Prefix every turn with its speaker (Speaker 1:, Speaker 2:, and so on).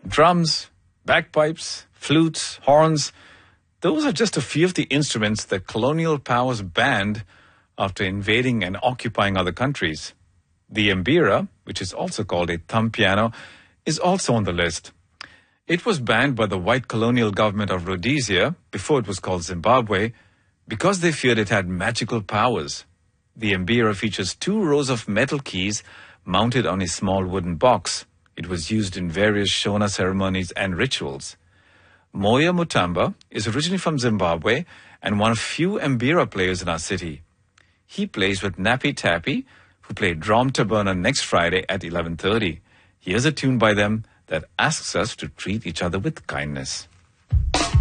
Speaker 1: Drums, bagpipes, flutes, horns, those are just a few of the instruments that colonial powers banned after invading and occupying other countries. The mbira, which is also called a thumb piano, is also on the list. It was banned by the white colonial government of Rhodesia, before it was called Zimbabwe, because they feared it had magical powers. The mbira features 2 rows of metal keys mounted on a small wooden box. It was used in various Shona ceremonies and rituals. Moya Mutamba is originally from Zimbabwe and one of few mbira players in our city. He plays with Nappy Tappy, who play Drom Taberna next Friday at 11:30. Here's a tune by them that asks us to treat each other with kindness.